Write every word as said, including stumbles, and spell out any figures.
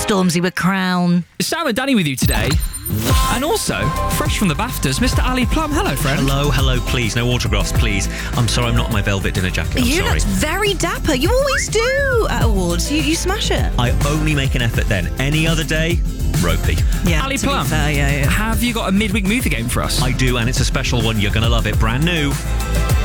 Stormzy with Crown. Sam and Danny with you today. And also, fresh from the BAFTAs, Mister Ali Plum. Hello, friend. Hello, hello, please. No autographs, please. I'm sorry I'm not in my velvet dinner jacket. I'm you sorry. look very dapper. You always do at awards. You, you smash it. I only make an effort then. Any other day, ropey. Yeah, Ali to be Plum, fair, yeah, yeah. have you got a midweek movie game for us? I do, and it's a special one. You're going to love it. Brand new.